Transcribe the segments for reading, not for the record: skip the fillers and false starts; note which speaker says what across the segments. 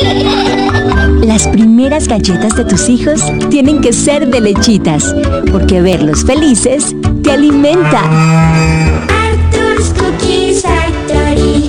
Speaker 1: Las primeras galletas de tus hijos tienen que ser de Lechitas, porque verlos felices te alimenta.
Speaker 2: Arthur's Cookie Factory.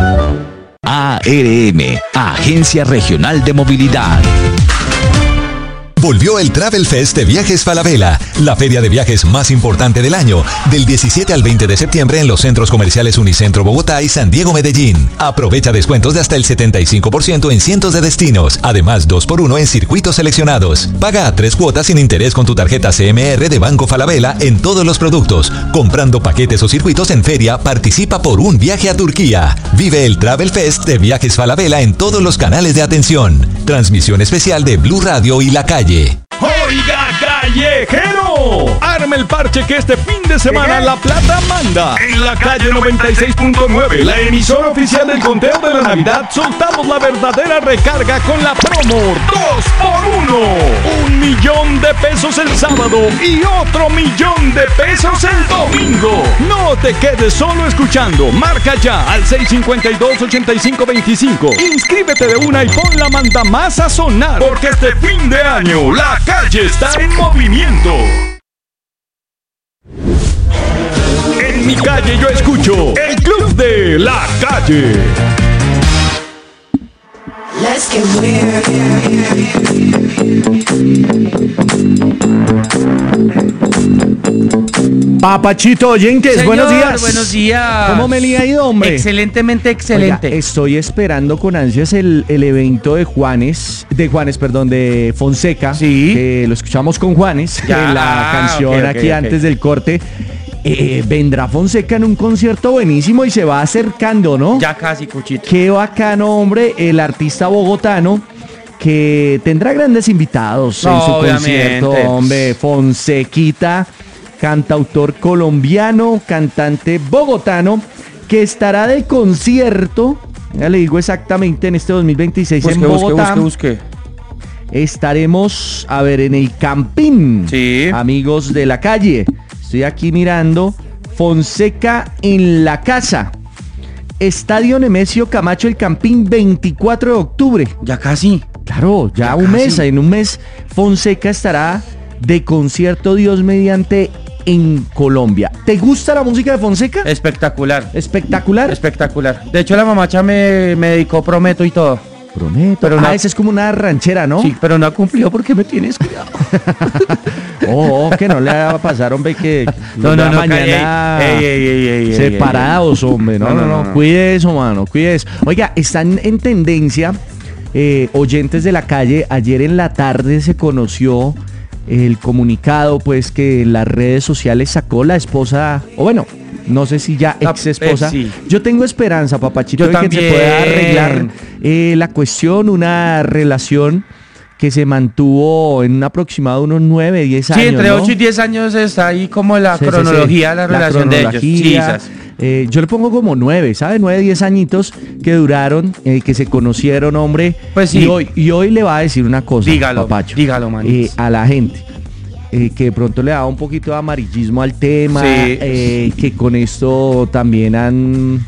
Speaker 3: ARM, Agencia Regional de Movilidad.
Speaker 4: Volvió el Travel Fest de Viajes Falabella, la feria de viajes más importante del año, del 17 al 20 de septiembre en los centros comerciales Unicentro Bogotá y San Diego Medellín. Aprovecha descuentos de hasta el 75% en cientos de destinos, además 2x1 en circuitos seleccionados. Paga a 3 cuotas sin interés con tu tarjeta CMR de Banco Falabella en todos los productos. Comprando paquetes o circuitos en feria, participa por un viaje a Turquía. Vive el Travel Fest de Viajes Falabella en todos los canales de atención. Transmisión especial de Blue Radio y La Calle.
Speaker 5: ¡Oiga, callejero! Arme el parche que este fin de semana La Plata manda. En la calle 96.9, la emisora oficial del conteo de la Navidad, soltamos la verdadera recarga con la promo 2x1. 1.000.000 de pesos el sábado y otro 1.000.000 de pesos el domingo. No te quedes solo escuchando. Marca ya al 652-8525. Inscríbete de una y pon la manda más a sonar, porque este fin de año la calle está en movimiento. En mi calle yo escucho el Club de La Calle.
Speaker 2: Let's get weird.
Speaker 6: Papachito oyentes,
Speaker 7: Señor,
Speaker 6: buenos días.
Speaker 7: Buenos días.
Speaker 6: ¿Cómo me le ha ido, hombre?
Speaker 7: Excelentemente excelente.
Speaker 6: Oiga, estoy esperando con ansias el evento de de Fonseca.
Speaker 7: Sí.
Speaker 6: Que lo escuchamos con Juanes,
Speaker 7: Ya,
Speaker 6: la canción aquí antes del corte. Vendrá Fonseca en un concierto buenísimo y se va acercando, ¿no?
Speaker 7: Ya casi, Cuchito.
Speaker 6: Qué bacano, hombre, el artista bogotano que tendrá grandes invitados en su concierto, hombre. Fonsequita, cantautor colombiano, cantante bogotano, que estará de concierto, ya le digo exactamente, en este 2026 en Bogotá.
Speaker 7: Busque.
Speaker 6: Estaremos, a ver, en el Campín,
Speaker 7: Sí.
Speaker 6: amigos de La Calle. Estoy aquí mirando. Fonseca en la casa. Estadio Nemesio Camacho, el Campín, 24 de octubre.
Speaker 7: Ya casi.
Speaker 6: Claro, ya un
Speaker 7: casi.
Speaker 6: mes. En un mes Fonseca estará de concierto, Dios mediante, en Colombia. ¿Te gusta la música de Fonseca?
Speaker 7: Espectacular.
Speaker 6: Espectacular.
Speaker 7: Espectacular. De hecho, la mamacha me dedicó Prometo y todo.
Speaker 6: Prometo.
Speaker 7: Pero
Speaker 6: Esa es como una ranchera, ¿no?
Speaker 7: Sí, pero no ha cumplido porque me tienes cuidado.
Speaker 6: Que no le va a pasar, hombre, que
Speaker 7: No,
Speaker 6: mañana separados, hombre. No. Cuide eso, mano, cuide eso. Oiga, están en tendencia, oyentes de La Calle. Ayer en la tarde se conoció el comunicado, pues, que en las redes sociales sacó la esposa, o bueno, no sé si ya ex esposa.
Speaker 7: Sí.
Speaker 6: Yo tengo esperanza, papachito,
Speaker 7: Yo
Speaker 6: de que
Speaker 7: también.
Speaker 6: se pueda arreglar la cuestión, una relación que se mantuvo en un aproximado de unos 9, 10 años.
Speaker 7: Sí, entre 8
Speaker 6: ¿no?
Speaker 7: y 10 años está ahí como la
Speaker 6: Sí,
Speaker 7: cronología de la relación de ellos.
Speaker 6: cronología.
Speaker 7: Sí,
Speaker 6: Yo le pongo como 9, ¿sabe? 9, 10 añitos que duraron, que se conocieron, hombre.
Speaker 7: Pues sí.
Speaker 6: Y hoy le va a decir una cosa,
Speaker 7: Dígalo,
Speaker 6: papacho.
Speaker 7: dígalo, manito.
Speaker 6: A la gente. Que de pronto le da un poquito de amarillismo al tema,
Speaker 7: Sí.
Speaker 6: que con esto también han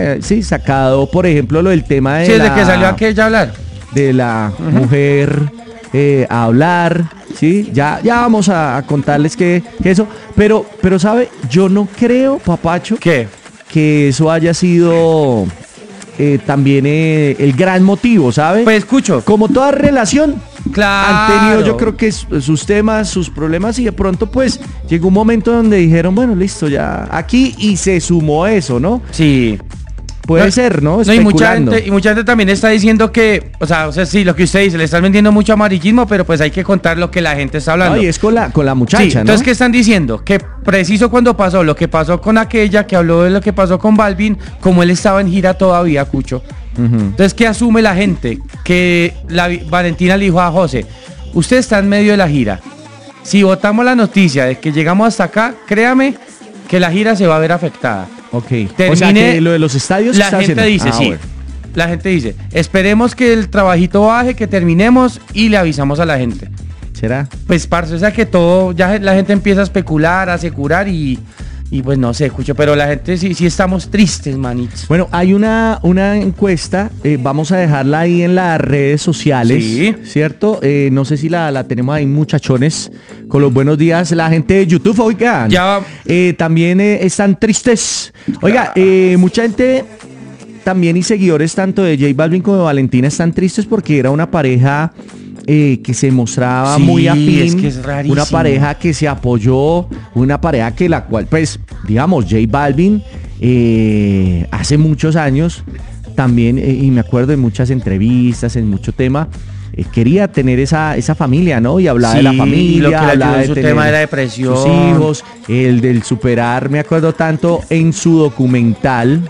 Speaker 6: sacado, por ejemplo, lo del tema de
Speaker 7: desde que salió aquella a hablar.
Speaker 6: de la mujer a hablar, ¿sí? Ya vamos a contarles que eso, pero ¿sabe? Yo no creo, papacho,
Speaker 7: ¿Qué?
Speaker 6: que eso haya sido también el gran motivo, ¿sabe?
Speaker 7: Pues escucho.
Speaker 6: Como toda relación,
Speaker 7: Claro.
Speaker 6: han tenido, yo creo que sus temas, sus problemas, y de pronto pues llegó un momento donde dijeron, bueno, listo, ya aquí, y se sumó eso, ¿no?
Speaker 7: Sí.
Speaker 6: Puede ser, ¿no?
Speaker 7: No, y mucha
Speaker 6: Especulando.
Speaker 7: gente también está diciendo que, o sea, sí, lo que usted dice, le están vendiendo mucho amarillismo, pero pues hay que contar lo que la gente está hablando.
Speaker 6: No, y es con la muchacha,
Speaker 7: Sí, entonces,
Speaker 6: ¿no?
Speaker 7: ¿qué están diciendo? Que preciso cuando pasó lo que pasó con aquella, que habló de lo que pasó con Balvin, como él estaba en gira todavía, Cucho. Entonces, ¿qué asume la gente? Que Valentina le dijo a José, usted está en medio de la gira. Si votamos la noticia de que llegamos hasta acá, créame que la gira se va a ver afectada.
Speaker 6: Ok. O sea, que lo de los estadios
Speaker 7: La
Speaker 6: está
Speaker 7: gente
Speaker 6: haciendo.
Speaker 7: dice, sí.
Speaker 6: Bueno.
Speaker 7: La gente dice, esperemos que el trabajito baje, que terminemos y le avisamos a la gente.
Speaker 6: ¿Será?
Speaker 7: Pues, parce, o sea que todo, ya la gente empieza a especular, a asegurar y Y pues no sé, Cucho, pero la gente sí estamos tristes, manitos.
Speaker 6: Bueno, hay una encuesta, vamos a dejarla ahí en las redes sociales,
Speaker 7: sí,
Speaker 6: ¿cierto? No sé si la tenemos ahí, muchachones, con los buenos días. La gente de YouTube, oiga,
Speaker 7: ya
Speaker 6: también están tristes. Oiga, mucha gente también y seguidores tanto de J Balvin como de Valentina están tristes porque era una pareja que se mostraba muy afín,
Speaker 7: es que es rarísimo.
Speaker 6: Una pareja que se apoyó, una pareja que la cual, pues, digamos, J Balvin hace muchos años también, y me acuerdo en muchas entrevistas, en mucho tema, quería tener esa familia, ¿no? Y hablaba de la familia,
Speaker 7: lo que le
Speaker 6: hablaba de
Speaker 7: su tema de la depresión,
Speaker 6: sus hijos, el del superar, me acuerdo tanto en su documental,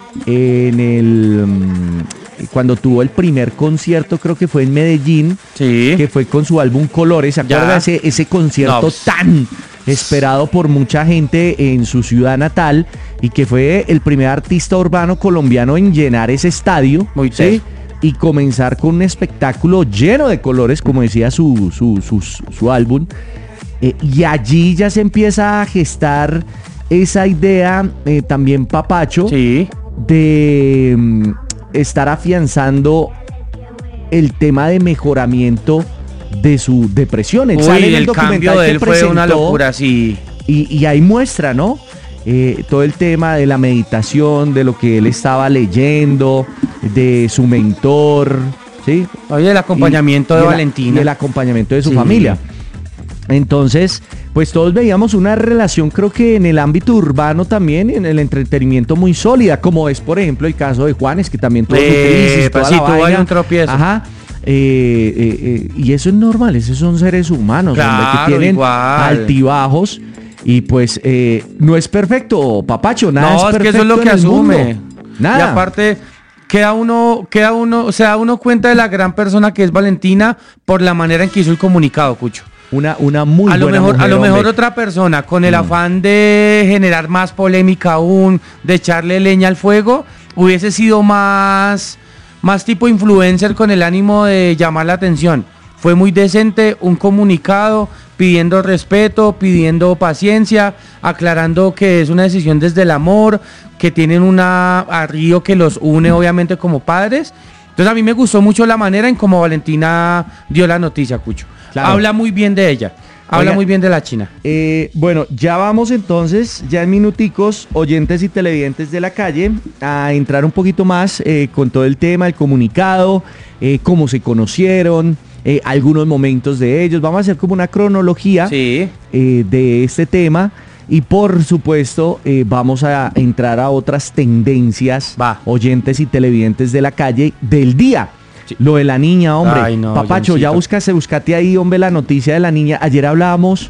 Speaker 6: cuando tuvo el primer concierto, creo que fue en Medellín,
Speaker 7: sí,
Speaker 6: que fue con su álbum Colores. ¿Se acuerda ese concierto tan esperado por mucha gente en su ciudad natal y que fue el primer artista urbano colombiano en llenar ese estadio?
Speaker 7: Muy
Speaker 6: ¿sí? Y comenzar con un espectáculo lleno de colores, como decía su álbum. Y allí ya se empieza a gestar esa idea, también Papacho,
Speaker 7: sí,
Speaker 6: de estar afianzando el tema de mejoramiento de su depresión.
Speaker 7: El cambio de él fue una locura, sí.
Speaker 6: Y ahí muestra, ¿no? Todo el tema de la meditación, de lo que él estaba leyendo, de su mentor, ¿sí?
Speaker 7: Oye, el acompañamiento de Valentina.
Speaker 6: Y el acompañamiento de su familia. Entonces, pues todos veíamos una relación, creo que en el ámbito urbano también, en el entretenimiento muy sólida, como es, por ejemplo, el caso de Juanes, que también tuvo su crisis, toda la vaina.
Speaker 7: Un tropiezo.
Speaker 6: Ajá. Y eso es normal, esos son seres humanos,
Speaker 7: claro,
Speaker 6: hombre, que tienen
Speaker 7: igual
Speaker 6: altibajos. Y pues no es perfecto, Papacho, nada es perfecto.
Speaker 7: No, es que eso es lo que asume.
Speaker 6: Nada.
Speaker 7: Y aparte, queda uno, se da uno cuenta de la gran persona que es Valentina por la manera en que hizo el comunicado, Cucho.
Speaker 6: Una muy buena mujer,
Speaker 7: a lo mejor
Speaker 6: hombre.
Speaker 7: otra persona con el afán de generar más polémica aún, de echarle leña al fuego, hubiese sido más tipo influencer con el ánimo de llamar la atención. Fue muy decente, un comunicado pidiendo respeto, pidiendo paciencia, aclarando que es una decisión desde el amor, que tienen a Río que los une obviamente como padres. Entonces a mí me gustó mucho la manera en cómo Valentina dio la noticia, Cucho. Claro. Habla muy bien de ella. Habla muy bien de la China.
Speaker 6: Bueno, ya vamos entonces, ya en minuticos, oyentes y televidentes de la calle, a entrar un poquito más con todo el tema, el comunicado, cómo se conocieron, algunos momentos de ellos. Vamos a hacer como una cronología de este tema. Y por supuesto, vamos a entrar a otras tendencias, oyentes y televidentes de la calle del día. Sí. Lo de la niña, hombre. Ay, no, Papacho, ya buscate ahí, hombre, la noticia de la niña. Ayer hablábamos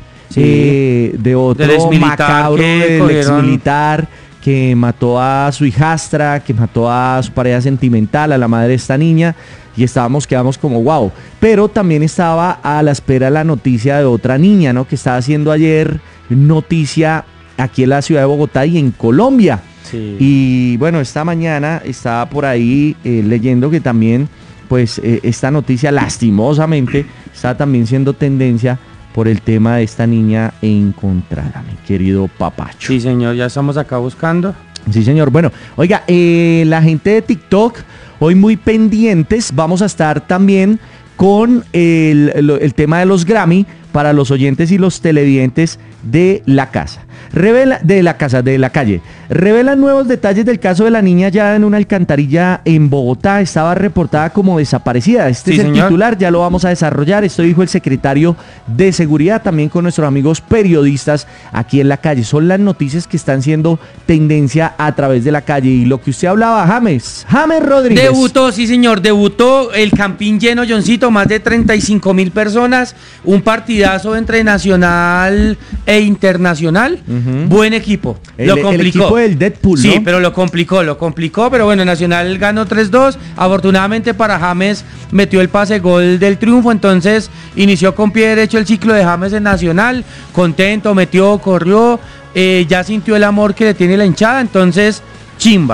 Speaker 6: de otro macabro del exmilitar que mató a su hijastra, que mató a su pareja sentimental, a la madre de esta niña, y quedamos como wow. Pero también estaba a la espera la noticia de otra niña, ¿no? Que estaba haciendo ayer noticia aquí en la ciudad de Bogotá y en Colombia. Sí. Y bueno, esta mañana estaba por ahí leyendo que también pues esta noticia lastimosamente está también siendo tendencia por el tema de esta niña encontrada, mi querido Papacho.
Speaker 7: Sí, señor, ya estamos acá buscando.
Speaker 6: Sí, señor. Bueno, oiga, la gente de TikTok, hoy muy pendientes, vamos a estar también con el tema de los Grammy para los oyentes y los televidentes de la casa. De la calle. Revelan nuevos detalles del caso de la niña hallada en una alcantarilla en Bogotá. Estaba reportada como desaparecida. Este es el titular, ya lo vamos a desarrollar. Esto dijo el secretario de Seguridad, también con nuestros amigos periodistas aquí en la calle. Son las noticias que están siendo tendencia a través de la calle. Y lo que usted hablaba, James Rodríguez.
Speaker 7: Debutó, sí señor, debutó el Campín lleno, Johncito, más de 35,000 personas. Un partidazo entre nacional e internacional. Buen equipo. Lo complicó.
Speaker 6: El equipo del Deadpool,
Speaker 7: sí,
Speaker 6: ¿no?
Speaker 7: pero lo complicó, pero bueno, Nacional ganó 3-2. Afortunadamente para James metió el pase gol del triunfo, entonces inició con pie derecho el ciclo de James en Nacional. Contento, metió, corrió, ya sintió el amor que le tiene la hinchada, entonces chimba.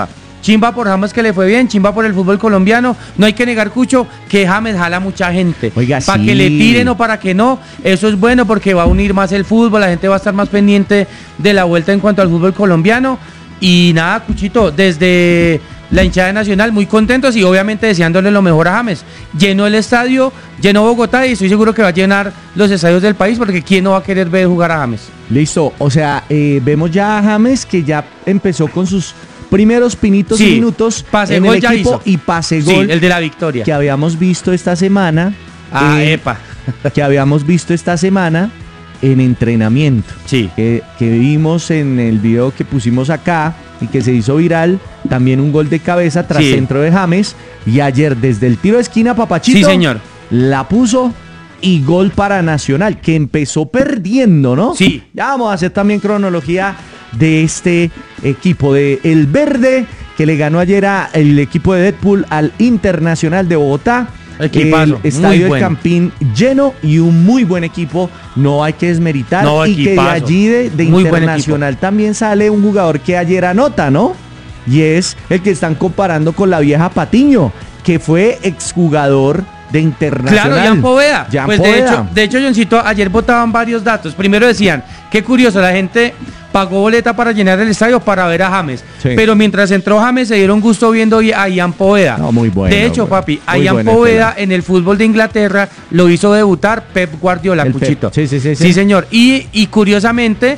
Speaker 7: chimba por James que le fue bien, chimba por el fútbol colombiano. No hay que negar, Cucho, que James jala mucha gente.
Speaker 6: Oiga,
Speaker 7: para
Speaker 6: sí.
Speaker 7: que le tiren o para que no, eso es bueno porque va a unir más el fútbol, la gente va a estar más pendiente de la vuelta en cuanto al fútbol colombiano. Y nada, Cuchito, desde la hinchada nacional muy contentos y obviamente deseándole lo mejor a James. Llenó el estadio, llenó Bogotá y estoy seguro que va a llenar los estadios del país porque ¿quién no va a querer ver jugar a James?
Speaker 6: Listo, o sea, vemos ya a James que ya empezó con sus primeros pinitos y minutos
Speaker 7: pase
Speaker 6: en
Speaker 7: gol
Speaker 6: el
Speaker 7: ya
Speaker 6: equipo
Speaker 7: hizo.
Speaker 6: y pase gol,
Speaker 7: el de la victoria.
Speaker 6: que habíamos visto esta semana.
Speaker 7: Epa.
Speaker 6: Que habíamos visto esta semana en entrenamiento.
Speaker 7: Sí.
Speaker 6: Que vimos en el video que pusimos acá y que se hizo viral, también un gol de cabeza tras centro de James. Y ayer desde el tiro de esquina, Papachito,
Speaker 7: sí, señor,
Speaker 6: la puso y gol para Nacional, que empezó perdiendo, ¿no?
Speaker 7: Sí.
Speaker 6: Ya vamos a hacer también cronología de este equipo de El Verde, que le ganó ayer el equipo de Deadpool al Internacional de Bogotá.
Speaker 7: Equipazo,
Speaker 6: el estadio
Speaker 7: bueno.
Speaker 6: del Campín lleno y un muy buen equipo, no hay que desmeritar.
Speaker 7: No,
Speaker 6: y
Speaker 7: equipazo.
Speaker 6: que de allí de
Speaker 7: Muy
Speaker 6: Internacional también sale un jugador que ayer anota, ¿no? Y es el que están comparando con la vieja Patiño, que fue exjugador de Internacional.
Speaker 7: Claro, Jan Poveda.
Speaker 6: Jan
Speaker 7: Pues
Speaker 6: Poveda.
Speaker 7: de hecho, Johncito, ayer botaban varios datos. Primero decían, qué curioso, la gente pagó boleta para llenar el estadio para ver a James.
Speaker 6: Sí.
Speaker 7: Pero mientras entró James se dieron gusto viendo a Jan Poveda.
Speaker 6: No, muy bueno.
Speaker 7: De hecho,
Speaker 6: bueno.
Speaker 7: papi, a
Speaker 6: Muy
Speaker 7: Jan
Speaker 6: bueno,
Speaker 7: Poveda
Speaker 6: espera.
Speaker 7: en el fútbol de Inglaterra lo hizo debutar Pep Guardiola,
Speaker 6: El
Speaker 7: Cuchito.
Speaker 6: Pep. Sí.
Speaker 7: Sí, señor. Y curiosamente,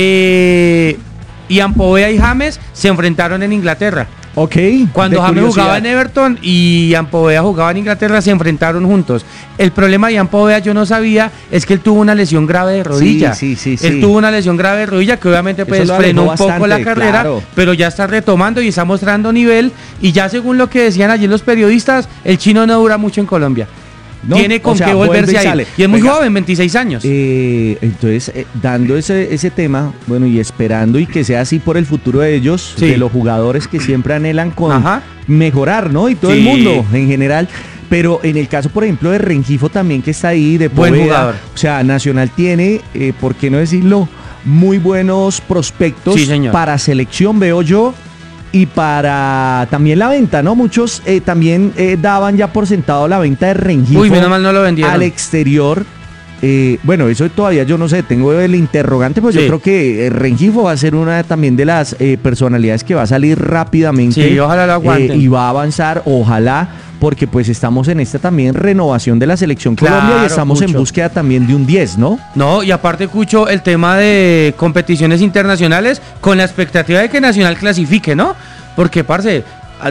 Speaker 7: Jan Poveda y James se enfrentaron en Inglaterra.
Speaker 6: Ok.
Speaker 7: Cuando
Speaker 6: de
Speaker 7: James jugaba
Speaker 6: curiosidad.
Speaker 7: en Everton y Jan Poveda jugaba en Inglaterra, se enfrentaron juntos. El problema de Jan Poveda, yo no sabía, es que él tuvo una lesión grave de rodilla.
Speaker 6: Sí.
Speaker 7: Él tuvo una lesión grave de rodilla que obviamente pues
Speaker 6: Eso lo
Speaker 7: frenó un
Speaker 6: alejó
Speaker 7: poco la
Speaker 6: bastante,
Speaker 7: carrera,
Speaker 6: claro.
Speaker 7: pero ya está retomando y está mostrando nivel. Y ya según lo que decían allí los periodistas, el chino no dura mucho en Colombia.
Speaker 6: No,
Speaker 7: Tiene con
Speaker 6: o sea,
Speaker 7: qué volverse
Speaker 6: vuelve y
Speaker 7: a ir.
Speaker 6: sale.
Speaker 7: Y es muy
Speaker 6: Oiga,
Speaker 7: joven, 26 años.
Speaker 6: Entonces, dando ese tema, bueno, y esperando y que sea así por el futuro de ellos,
Speaker 7: Sí.
Speaker 6: de los jugadores que siempre anhelan con
Speaker 7: Ajá.
Speaker 6: mejorar, ¿no? Y todo el
Speaker 7: Sí.
Speaker 6: mundo en general. Pero en el caso, por ejemplo, de Rengifo también, que está ahí, de
Speaker 7: Buen
Speaker 6: Poveda,
Speaker 7: jugador.
Speaker 6: o sea, Nacional tiene, ¿por qué no decirlo? Muy buenos prospectos
Speaker 7: Sí, señor.
Speaker 6: para selección, veo yo. Y para también la venta, ¿no? Muchos también daban ya por sentado la venta de Rengifo.
Speaker 7: Uy, menos mal no lo vendieron.
Speaker 6: Al exterior. Bueno, eso todavía yo no sé, tengo el interrogante, pues
Speaker 7: Sí.
Speaker 6: yo creo que Rengifo va a ser una también de las personalidades que va a salir rápidamente.
Speaker 7: Sí, ojalá lo aguanten.
Speaker 6: Y va a avanzar, ojalá, porque pues estamos en esta también renovación de la selección
Speaker 7: Claro,
Speaker 6: Colombia y estamos en
Speaker 7: mucho.
Speaker 6: búsqueda también de un 10, ¿no?
Speaker 7: No, y aparte, Cucho, el tema de competiciones internacionales con la expectativa de que Nacional clasifique, ¿no? Porque, parce,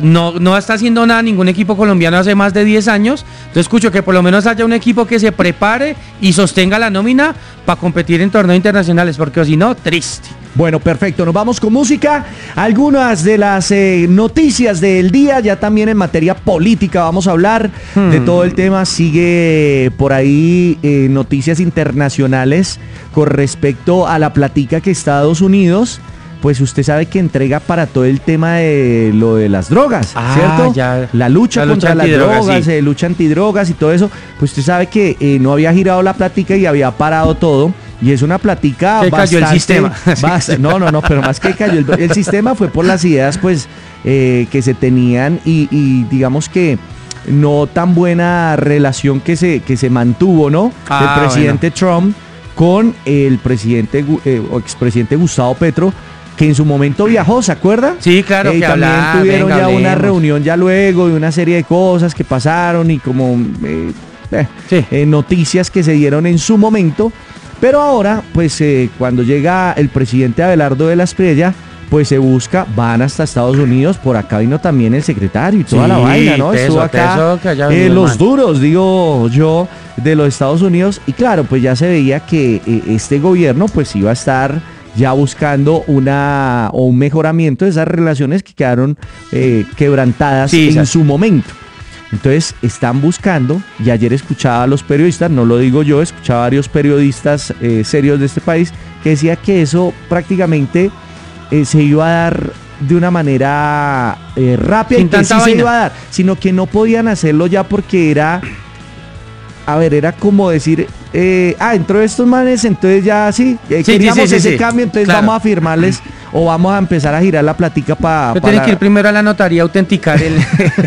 Speaker 7: no está haciendo nada ningún equipo colombiano hace más de 10 años. Entonces, Cucho, que por lo menos haya un equipo que se prepare y sostenga la nómina para competir en torneos internacionales, porque si no, triste.
Speaker 6: Bueno, perfecto, nos vamos con música. Algunas de las noticias del día, ya también en materia política vamos a hablar de todo el tema. Sigue por ahí noticias internacionales con respecto a la platica que Estados Unidos, pues usted sabe que entrega para todo el tema de lo de las drogas, ¿cierto?
Speaker 7: Ya.
Speaker 6: La lucha contra las
Speaker 7: antidrogas,
Speaker 6: drogas,
Speaker 7: sí.
Speaker 6: lucha antidrogas y todo eso. Pues usted sabe que no había girado la platica y había parado todo. Y es una platica
Speaker 7: Se cayó el sistema.
Speaker 6: No, pero más que cayó el sistema fue por las ideas pues que se tenían y digamos que no tan buena relación que se mantuvo, ¿no? Del presidente Trump con el presidente o expresidente Gustavo Petro, que en su momento viajó, ¿se acuerda?
Speaker 7: Sí, claro,
Speaker 6: Y
Speaker 7: que
Speaker 6: también
Speaker 7: hablar,
Speaker 6: tuvieron
Speaker 7: venga,
Speaker 6: ya una
Speaker 7: hablemos.
Speaker 6: reunión ya luego de una serie de cosas que pasaron y como noticias que se dieron en su momento. Pero ahora, pues cuando llega el presidente Abelardo de la Espriella, pues se busca, van hasta Estados Unidos, por acá vino también el secretario y toda
Speaker 7: Sí,
Speaker 6: la vaina, ¿no?
Speaker 7: teso,
Speaker 6: Estuvo acá
Speaker 7: teso, que allá vino,
Speaker 6: los
Speaker 7: man.
Speaker 6: duros, digo yo, de los Estados Unidos. Y claro, pues ya se veía que este gobierno pues iba a estar ya buscando un mejoramiento de esas relaciones que quedaron quebrantadas en su momento. Entonces están buscando, y ayer escuchaba a los periodistas, no lo digo yo, escuchaba a varios periodistas serios de este país, que decía que eso prácticamente se iba a dar de una manera rápida,
Speaker 7: Sin
Speaker 6: y que
Speaker 7: tanta
Speaker 6: sí se
Speaker 7: vaina.
Speaker 6: iba a dar, sino que no podían hacerlo ya porque era como decir, entró estos manes, entonces ya sí, queríamos ese cambio, entonces claro, vamos a firmarles o vamos a empezar a girar la platica para...
Speaker 7: Tiene que ir primero a la notaría a autenticar el...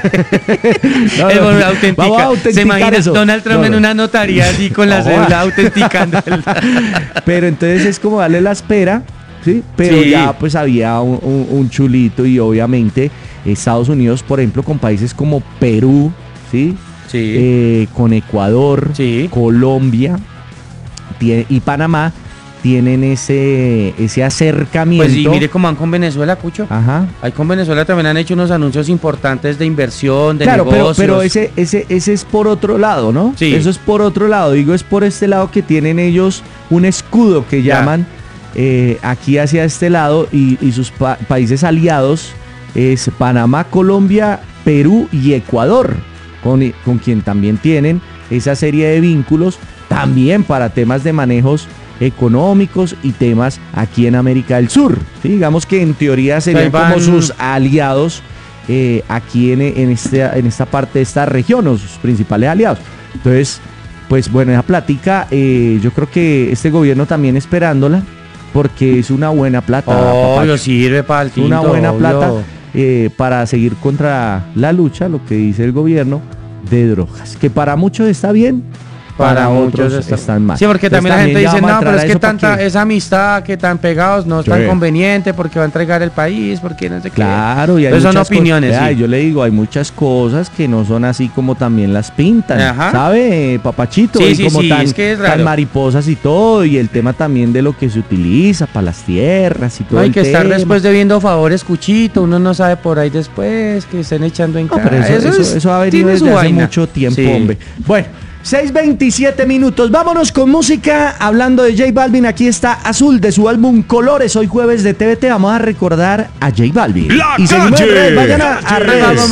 Speaker 6: Vamos a autenticar.
Speaker 7: Se imagina
Speaker 6: eso.
Speaker 7: Donald Trump en una notaría así con la cédula autenticando.
Speaker 6: Pero entonces es como darle la espera, ¿sí? Pero ya pues había un chulito y obviamente Estados Unidos, por ejemplo, con países como Perú, ¿sí? Con Ecuador, Colombia y Panamá tienen ese acercamiento.
Speaker 7: Pues y mire cómo van con Venezuela, Cucho.
Speaker 6: Ajá.
Speaker 7: Ahí con Venezuela también han hecho unos anuncios importantes de inversión, de
Speaker 6: claro,
Speaker 7: negocios.
Speaker 6: Pero ese es por otro lado, ¿no?
Speaker 7: Sí.
Speaker 6: Eso es por otro lado. Digo, es por este lado que tienen ellos un escudo que llaman aquí hacia este lado y sus países aliados es Panamá, Colombia, Perú y Ecuador. Con quien también tienen esa serie de vínculos, también para temas de manejos económicos y temas aquí en América del Sur. ¿Sí? Digamos que en teoría serían como sus aliados aquí en esta parte de esta región, o sus principales aliados. Entonces, pues bueno, esa plática, yo creo que este gobierno también esperándola, porque es una buena plata.
Speaker 7: Lo sirve para el tinto.
Speaker 6: Una buena plata. Para seguir contra la lucha, lo que dice el gobierno, de drogas. Que para muchos está bien, para otros están mal.
Speaker 7: Sí, porque entonces, también la gente dice, no, pero es que esa amistad que tan pegados no es tan conveniente porque va a entregar el país, porque no sé qué.
Speaker 6: Claro, y hay
Speaker 7: son opiniones.
Speaker 6: Yo le digo, hay muchas cosas que no son así como también las pintan. Ajá. ¿Sabe, papachito? Tan mariposas y todo, y el tema también de lo que se utiliza para las tierras y todo.
Speaker 7: Hay que estar después debiendo favores, Cuchito, uno no sabe por ahí después que estén echando en cara.
Speaker 6: Eso ha venido desde hace mucho tiempo, hombre. Bueno, 6:27 minutos. Vámonos con música. Hablando de J Balvin, aquí está Azul de su álbum Colores. Hoy jueves de TVT vamos a recordar a J Balvin.
Speaker 5: Y seguimos en redes.
Speaker 6: Vayan a redes.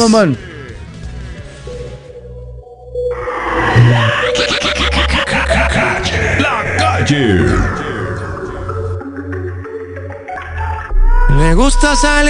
Speaker 5: La calle.
Speaker 8: Me gusta salir